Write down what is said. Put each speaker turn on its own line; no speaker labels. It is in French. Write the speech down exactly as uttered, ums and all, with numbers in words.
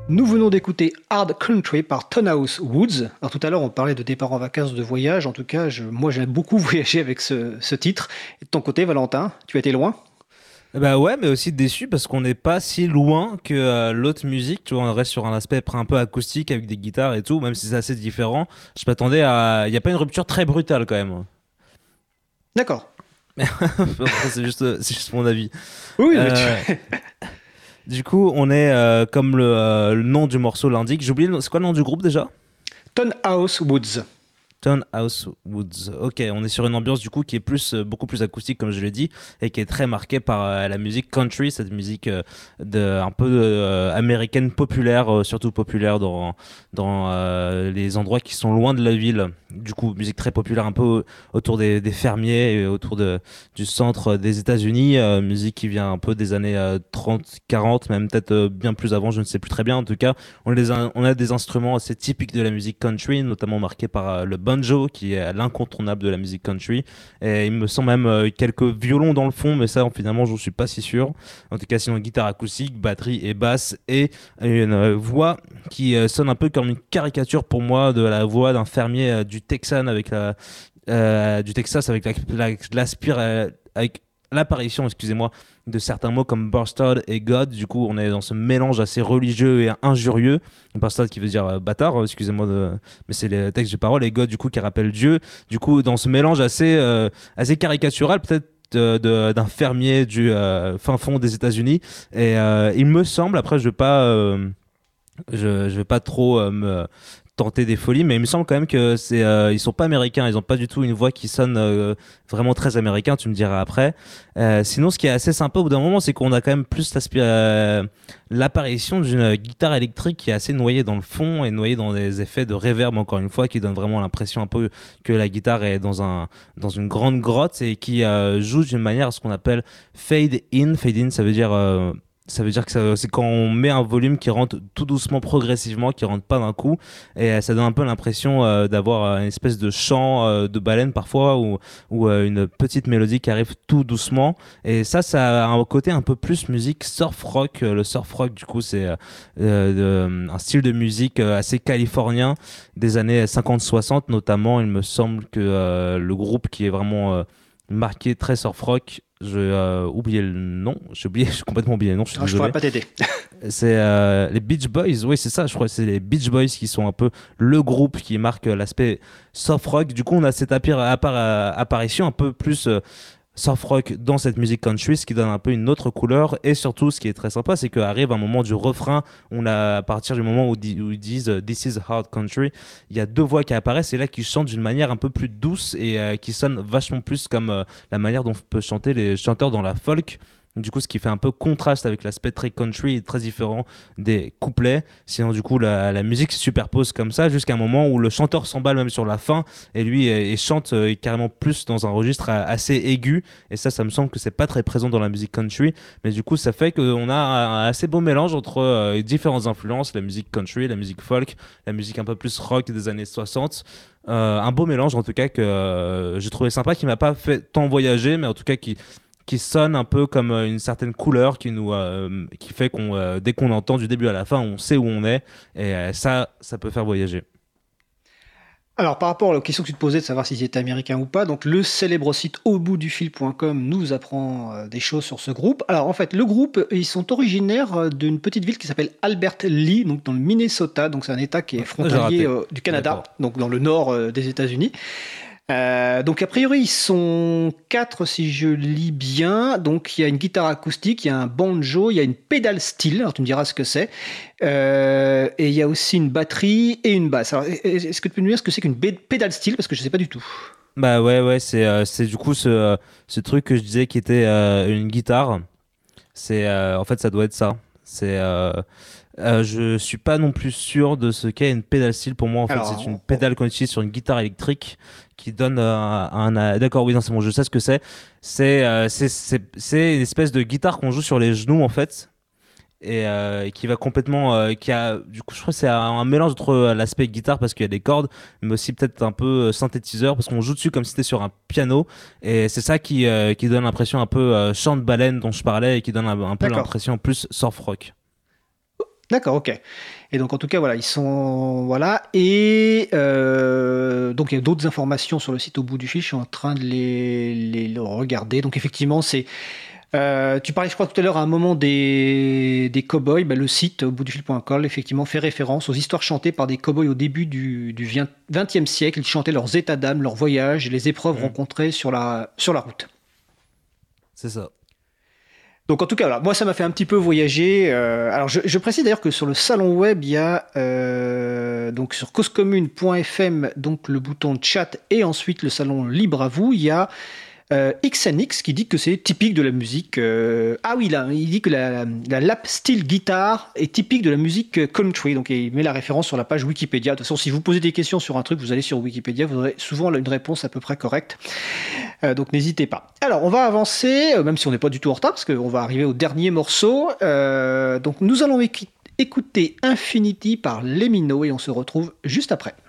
Nous venons d'écouter Hard Country par Tonhouse Woods. Alors tout à l'heure, on parlait de départ en vacances, de voyage. En tout cas, je, moi, j'aime beaucoup voyager avec ce, ce titre. Et de ton côté, Valentin, tu as été loin?
Bah ouais, mais aussi déçu parce qu'on n'est pas si loin que euh, l'autre musique. Tu vois, on reste sur un aspect un peu acoustique avec des guitares et tout, même si c'est assez différent. Je m'attendais à. Il n'y a pas une rupture très brutale quand même.
D'accord.
Après, c'est juste, c'est juste mon avis.
Oui, mais
Euh,
tu...
du coup, on est euh, comme le, euh, le nom du morceau l'indique. J'ai oublié, le- c'est quoi le nom du groupe déjà?
Tonhouse Woods.
House Woods. Ok, on est sur une ambiance du coup qui est plus, euh, beaucoup plus acoustique comme je l'ai dit et qui est très marquée par euh, la musique country, cette musique euh, de, un peu euh, américaine populaire, euh, surtout populaire dans, dans euh, les endroits qui sont loin de la ville. Du coup, musique très populaire un peu autour des, des fermiers et autour de, du centre des États-Unis. Euh, musique qui vient un peu des années euh, trente, quarante, même peut-être euh, bien plus avant, je ne sais plus très bien. En tout cas, on, les a, on a des instruments assez typiques de la musique country, notamment marqués par euh, le banjo, qui est l'incontournable de la musique country. Et il me semble même euh, quelques violons dans le fond, mais ça, finalement, je ne suis pas si sûr. En tout cas, sinon, guitare acoustique, batterie et basse, et une euh, voix qui euh, sonne un peu comme une caricature pour moi de la voix d'un fermier euh, du Texan avec la, euh, du Texas avec la, la, l'aspire, euh, avec l'apparition, excusez-moi, de certains mots comme bastard et God. Du coup, on est dans ce mélange assez religieux et injurieux. Bastard qui veut dire euh, bâtard, euh, excusez-moi, de... mais c'est les textes de parole, et God du coup qui rappelle Dieu. Du coup, dans ce mélange assez, euh, assez caricatural, peut-être de- de- d'un fermier du euh, fin fond des États-Unis. Et euh, il me semble, après, je vais pas, euh, je, je vais pas trop euh, me tenter des folies, mais il me semble quand même que c'est, euh, ils sont pas américains, ils ont pas du tout une voix qui sonne euh, vraiment très américain. Tu me diras après. Euh, sinon, ce qui est assez sympa au bout d'un moment, c'est qu'on a quand même plus l'aspect, euh, l'apparition d'une guitare électrique qui est assez noyée dans le fond et noyée dans des effets de reverb encore une fois, qui donne vraiment l'impression un peu que la guitare est dans un dans une grande grotte et qui euh, joue d'une manière à ce qu'on appelle fade in. Fade in, ça veut dire euh, ça veut dire que ça- c'est quand on met un volume qui rentre tout doucement, progressivement, qui rentre pas d'un coup, et euh, ça donne un peu l'impression euh, d'avoir euh, une espèce de chant euh, de baleine parfois, ou, ou euh, une petite mélodie qui arrive tout doucement. Et ça, ça a un côté un peu plus musique surf rock. Euh, Le surf rock, du coup, c'est euh, euh, de- un style de musique euh, assez californien des années cinquante soixante, notamment. Il me semble que euh, le groupe qui est vraiment euh, marqué très surf rock, j'ai euh, oublié le nom, j'ai oublié, j'ai complètement oublié le nom, je suis
Ah, je pourrais
désolé.
pas t'aider.
C'est euh, les Beach Boys, oui, c'est ça, je crois que c'est les Beach Boys qui sont un peu le groupe qui marque l'aspect soft rock. Du coup, on a cette appar- appar- apparition un peu plus euh, soft rock dans cette musique country, ce qui donne un peu une autre couleur. Et surtout, ce qui est très sympa, c'est qu'arrive un moment du refrain, on a, à partir du moment où, di- où ils disent euh, This is hard country, il y a deux voix qui apparaissent et là qui chantent d'une manière un peu plus douce et euh, qui sonne vachement plus comme euh, la manière dont peut chanter les chanteurs dans la folk. Du coup, ce qui fait un peu contraste avec l'aspect très country et très différent des couplets. Sinon, du coup, la, la musique se superpose comme ça jusqu'à un moment où le chanteur s'emballe même sur la fin et lui euh, et chante euh, carrément plus dans un registre euh, assez aigu. Et ça, ça me semble que c'est pas très présent dans la musique country. Mais du coup, ça fait qu'on a un assez beau mélange entre euh, différentes influences, la musique country, la musique folk, la musique un peu plus rock des années soixante. Euh, un beau mélange en tout cas que euh, j'ai trouvé sympa, qui m'a pas fait tant voyager, mais en tout cas qui qui sonne un peu comme euh, une certaine couleur qui nous euh, qui fait qu'on euh, dès qu'on entend du début à la fin, on sait où on est, et euh, ça ça peut faire voyager.
Alors, par rapport aux questions que tu te posais de savoir si c'était américain ou pas, donc le célèbre site au bout du fil point com nous apprend euh, des choses sur ce groupe. Alors, en fait, le groupe, ils sont originaires euh, d'une petite ville qui s'appelle Albert Lee, donc dans le Minnesota, donc c'est un état qui est
Ah, j'ai
frontalier
raté.
euh, du Canada,
D'accord.
donc dans le nord euh, des États-Unis. Euh, donc a priori ils sont quatre si je lis bien. Donc il y a une guitare acoustique, il y a un banjo, il y a une pédale steel. Alors tu me diras ce que c'est. Euh, et il y a aussi une batterie et une basse. Alors est-ce que tu peux nous dire ce que c'est qu'une bé- pédale steel parce que je sais pas du tout.
Bah ouais, ouais, c'est euh, c'est du coup ce euh, ce truc que je disais qui était euh, une guitare. C'est euh, en fait ça doit être ça. C'est euh, euh, je suis pas non plus sûr de ce qu'est une pédale steel. Pour moi, en fait, c'est une
Alors on-
pédale qu'on utilise sur une guitare électrique qui donne euh, un, un- d'accord, oui, non, c'est bon, je sais ce que c'est. C'est euh, c'est c'est c'est une espèce de guitare qu'on joue sur les genoux en fait, et euh, qui va complètement euh, qui a du coup je crois que c'est un, un mélange entre euh, l'aspect guitare parce qu'il y a des cordes, mais aussi peut-être un peu euh, synthétiseur parce qu'on joue dessus comme si c'était sur un piano, et c'est ça qui euh, qui donne l'impression un peu euh, chant de baleine dont je parlais, et qui donne un, un peu
d'accord.
l'impression plus surf rock.
D'accord, ok. Et donc en tout cas, voilà, ils sont. Voilà. Et euh, donc il y a d'autres informations sur le site au bout du fil, je suis en train de les, les- les regarder. Donc effectivement, c'est. euh, tu parlais, je crois, tout à l'heure à un moment des, des cow-boys. Ben, le site au bout du fil point com effectivement fait référence aux histoires chantées par des cow-boys au début du, du vingtième siècle. Ils chantaient leurs états d'âme, leurs voyages et les épreuves
Mm.
rencontrées sur la, sur la route.
C'est ça.
Donc en tout cas, voilà, moi ça m'a fait un petit peu voyager. Euh, alors je, je précise d'ailleurs que sur le salon web, il y a euh, donc sur causecommune point f m donc le bouton chat et ensuite le salon libre à vous. Il y a euh, X N X qui dit que c'est typique de la musique. euh, Ah oui, là, il dit que la, la lap steel guitar est typique de la musique country. Donc il met la référence sur la page Wikipédia. De toute façon, si vous posez des questions sur un truc, vous allez sur Wikipédia, vous aurez souvent une réponse à peu près correcte. Euh, donc n'hésitez pas. Alors on va avancer, euh, même si on n'est pas du tout en retard, parce qu'on va arriver au dernier morceau. Euh, donc nous allons équi- écouter Infinity par Les Minots et on se retrouve juste après.